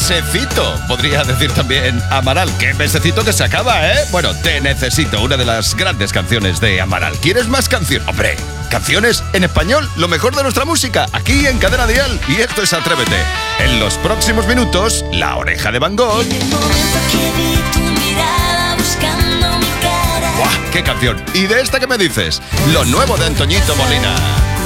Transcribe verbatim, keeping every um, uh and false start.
mesecito. Podría decir también Amaral. ¡Qué mesecito que se acaba, eh! Bueno, Te Necesito, una de las grandes canciones de Amaral. ¿Quieres más canciones? Hombre, canciones en español, lo mejor de nuestra música, aquí en Cadena Dial. Y esto es Atrévete. En los próximos minutos, La Oreja de Van Gogh. En el momento que vi tu mirada buscando mi cara. ¡Buah! ¡Qué canción! ¿Y de esta qué me dices? Lo nuevo de Antoñito Molina.